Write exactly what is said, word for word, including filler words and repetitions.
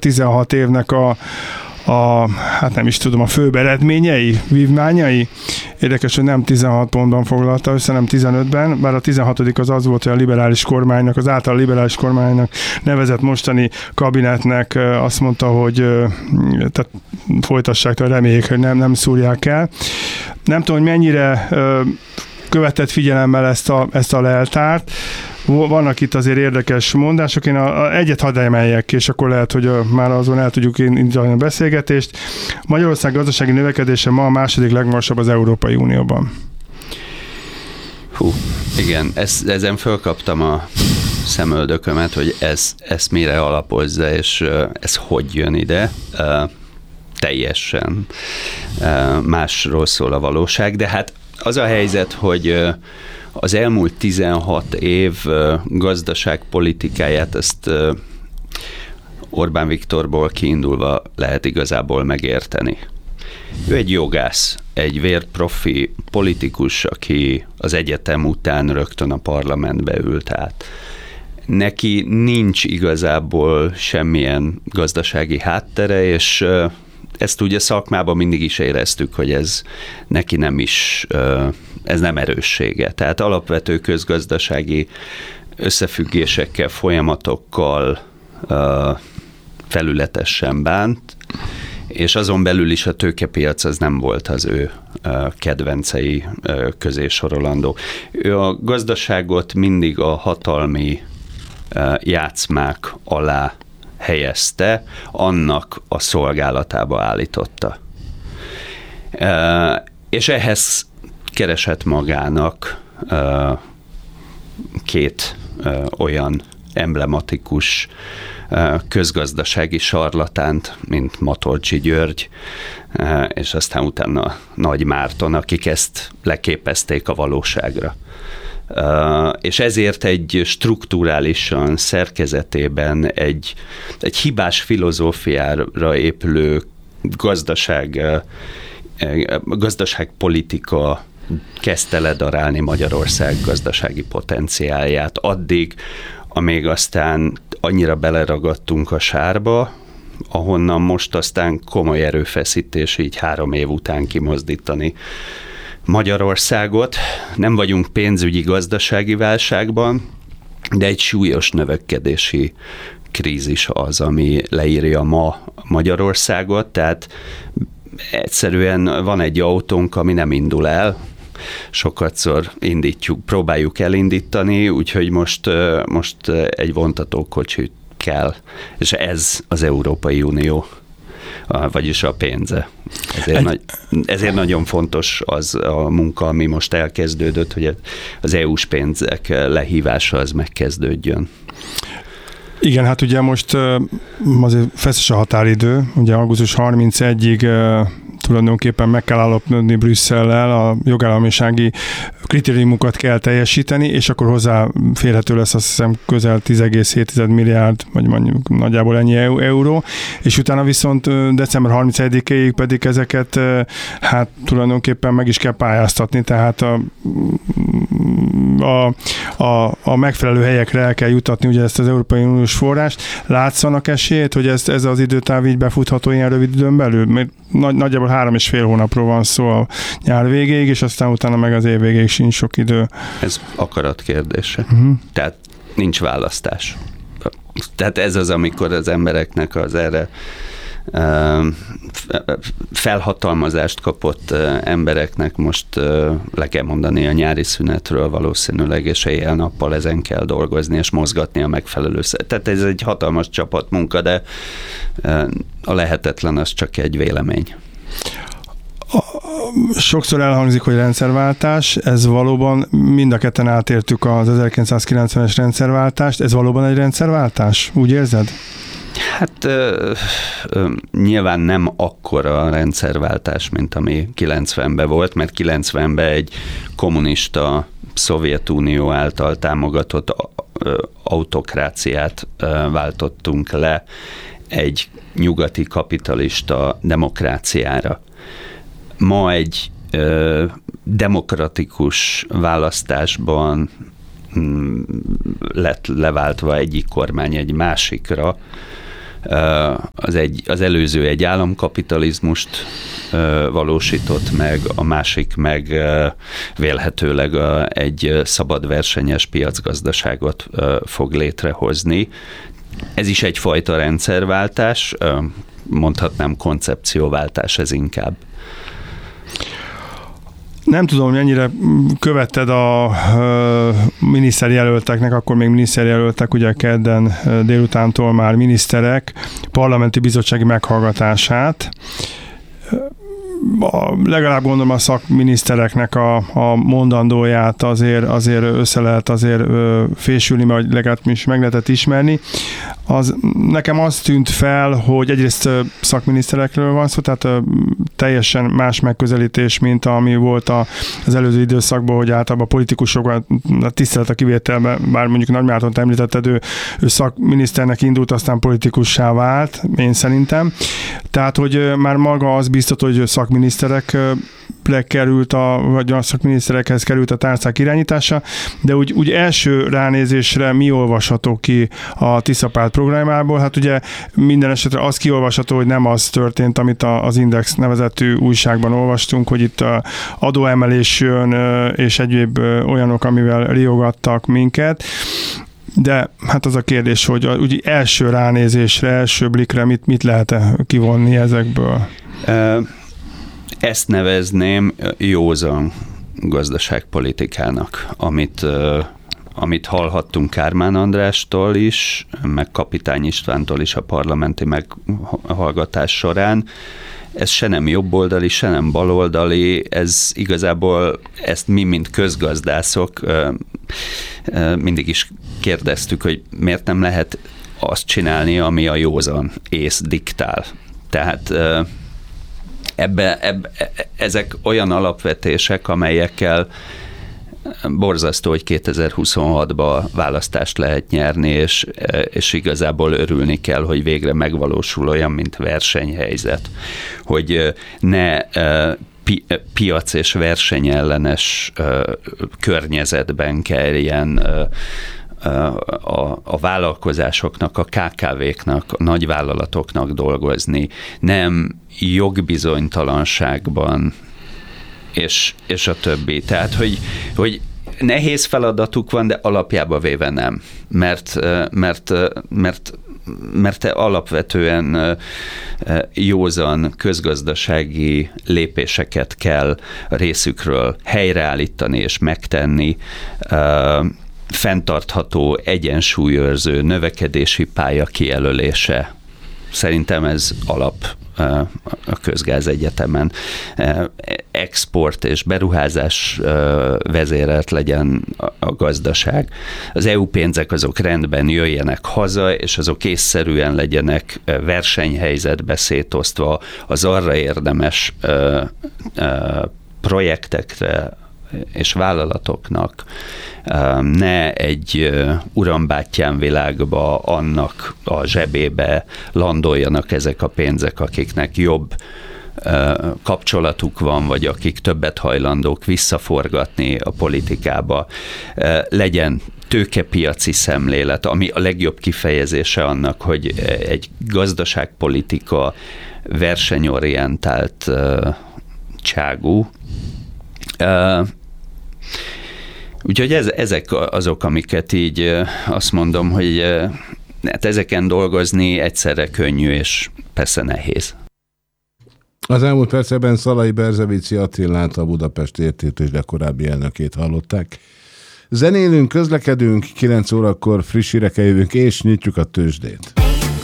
tizenhat évnek a a, hát nem is tudom, a főbb eredményei, vívmányai. Érdekes, hogy nem tizenhat pontban foglalta össze, nem tizenötben, bár a tizenhatodik az az volt, hogy a liberális kormánynak, az által liberális kormánynak nevezett mostani kabinetnek azt mondta, hogy tehát folytassák, reméljék, hogy nem, nem szúrják el. Nem tudom, hogy mennyire követett figyelemmel ezt a, ezt a leltárt. Vannak itt azért érdekes mondások, én a, a egyet hadd emeljek, és akkor lehet, hogy a, már azon el tudjuk indítani a beszélgetést. Magyarország gazdasági növekedése ma a második legmagasabb az Európai Unióban. Hú, igen, ezt, ezen fölkaptam a szemöldökömet, hogy ez, ezt mire alapozza, és ez hogy jön ide. Uh, teljesen uh, másról szól a valóság, de hát az a helyzet, hogy uh, az elmúlt tizenhat év gazdaságpolitikáját ezt Orbán Viktorból kiindulva lehet igazából megérteni. Ő egy jogász, egy vérprofi politikus, aki az egyetem után rögtön a parlamentbe ült át. Neki nincs igazából semmilyen gazdasági háttere, és ezt ugye szakmában mindig is éreztük, hogy ez neki nem is, ez nem erőssége. Tehát alapvető közgazdasági összefüggésekkel, folyamatokkal felületesen bánt, és azon belül is a tőkepiac az nem volt az ő kedvencei közé sorolandó. Ő a gazdaságot mindig a hatalmi játszmák alá helyezte, annak a szolgálatába állította. És ehhez keresett magának két olyan emblematikus közgazdasági sarlatánt, mint Matolcsy György, és aztán utána Nagy Márton, akik ezt leképezték a valóságra. Uh, és ezért egy strukturálisan, szerkezetében egy, egy hibás filozófiára épülő gazdaság, uh, gazdaságpolitika kezdte ledarálni Magyarország gazdasági potenciálját addig, amíg aztán annyira beleragadtunk a sárba, ahonnan most aztán komoly erőfeszítés így három év után kimozdítani Magyarországot. Nem vagyunk pénzügyi gazdasági válságban, de egy súlyos növekedési krízis az, ami leírja ma Magyarországot, tehát egyszerűen van egy autónk, ami nem indul el, sokatszor indítjuk, próbáljuk elindítani, úgyhogy most, most egy vontatókocsit kell, és ez az Európai Unió, vagyis a pénze. Ezért, egy... nagy, ezért nagyon fontos az a munka, ami most elkezdődött, hogy az é u-s pénzek lehívása az megkezdődjön. Igen, hát ugye most azért feszes a határidő, ugye augusztus harmincegyedikéig tulajdonképpen meg kell állapodni Brüsszellel, a jogállamisági kritériumokat kell teljesíteni, és akkor hozzá férhető lesz azt hiszem közel tíz egész hét milliárd, vagy mondjuk nagyjából ennyi euró, és utána viszont december harmincegyedikéig pedig ezeket hát tulajdonképpen meg is kell pályáztatni, tehát a, a, a, a megfelelő helyekre el kell jutatni ugye ezt az Európai Uniós forrást. Látszanak esélyt, hogy ez, ez az időtáv így befutható ilyen rövid időn belül? Mert nagy, nagyjából három és fél hónapról van szó a nyár végéig, és aztán utána meg az év végéig sincs sok idő. Ez akarat kérdése. Uh-huh. Tehát nincs választás. Tehát ez az, amikor az embereknek az erre felhatalmazást kapott embereknek most le kell mondani a nyári szünetről valószínűleg, és éjjel-nappal ezen kell dolgozni, és mozgatni a megfelelő. Tehát ez egy hatalmas csapatmunka, de a lehetetlen az csak egy vélemény. Sokszor elhangzik, hogy rendszerváltás, ez valóban, mind a ketten átértük az ezerkilencszázkilencvenes rendszerváltást, ez valóban egy rendszerváltás, úgy érzed? Hát ö, ö, nyilván nem akkora rendszerváltás, mint ami kilencvenben volt, mert kilencvenben egy kommunista Szovjetunió által támogatott autokráciát ö, váltottunk le egy nyugati kapitalista demokráciára. Ma egy ö, demokratikus választásban lett leváltva egyik kormány egy másikra, Az, egy, az előző egy államkapitalizmust valósított meg, a másik meg vélhetőleg egy szabad versenyes piacgazdaságot fog létrehozni. Ez is egyfajta rendszerváltás, mondhatnám koncepcióváltás ez inkább. Nem tudom, hogy mennyire követted a miniszterjelölteknek, akkor még miniszterjelöltek, ugye kedden délutántól már miniszterek parlamenti bizottsági meghallgatását. A, legalább gondolom a szakminisztereknek a, a mondandóját azért, azért össze lehet azért fésülni, mert legalább is meg lehetett ismerni. Az, nekem az tűnt fel, hogy egyrészt szakminiszterekről van szó, tehát teljesen más megközelítés, mint ami volt az előző időszakban, hogy általában a politikusok, a tisztelet a kivételben, bár mondjuk Nagy Mártont említetted, ő, ő szakminiszternek indult, aztán politikussá vált, én szerintem. Tehát, hogy már maga az biztos, hogy szakminiszterekre került, a, vagy a szakminiszterekhez került a tárcák irányítása, de úgy, úgy első ránézésre mi olvasható ki a Tiszapárt programjából? Hát ugye minden esetre az kiolvasható, hogy nem az történt, amit az Index nevezetű újságban olvastunk, hogy itt adóemelés jön, és egyéb olyanok, amivel riogattak minket. De hát az a kérdés, hogy úgy első ránézésre, első blikre mit, mit lehet kivonni ezekből? Ezt nevezném józan gazdaságpolitikának, amit, amit hallhattunk Kármán Andrástól is, meg Kapitány Istvántól is a parlamenti meghallgatás során. Ez se nem jobboldali, se nem baloldali, ez igazából ezt mi, mint közgazdászok mindig is kérdeztük, hogy miért nem lehet azt csinálni, ami a józan ész diktál. Tehát ebbe, ebbe, ezek olyan alapvetések, amelyekkel borzasztó, hogy kétezer-huszonhatban választást lehet nyerni, és, és igazából örülni kell, hogy végre megvalósul olyan, mint versenyhelyzet. Hogy ne pi, piac és versenyellenes környezetben kelljen A, a vállalkozásoknak, a ká ká véknak, a nagyvállalatoknak dolgozni, nem jogbizonytalanságban, és, és a többi. Tehát, hogy, hogy nehéz feladatuk van, de alapjába véve nem. Mert, mert, mert, mert alapvetően józan közgazdasági lépéseket kell részükről helyreállítani és megtenni, fenntartható, egyensúlyőrző növekedési pálya kijelölése. Szerintem ez alap a Közgáz Egyetemen. Export és beruházás vezérelt legyen a gazdaság. Az é u pénzek azok rendben jöjjenek haza, és azok észszerűen legyenek versenyhelyzetbe szétosztva az arra érdemes projektekre és vállalatoknak, ne egy urambátyám világba, annak a zsebébe landoljanak ezek a pénzek, akiknek jobb kapcsolatuk van, vagy akik többet hajlandók visszaforgatni a politikába. Legyen tőkepiaci szemlélet, ami a legjobb kifejezése annak, hogy egy gazdaságpolitika versenyorientált cságú. Úgyhogy ez, ezek azok, amiket így azt mondom, hogy hát ezeken dolgozni egyszerre könnyű, és persze nehéz. Az elmúlt percben Szalai Berzevici Attilát, a Budapest Értétőzsde korábbi elnökét hallották. Zenélünk, közlekedünk, kilenc órakor friss hírekkel jövünk, és nyitjuk a tőzsdét.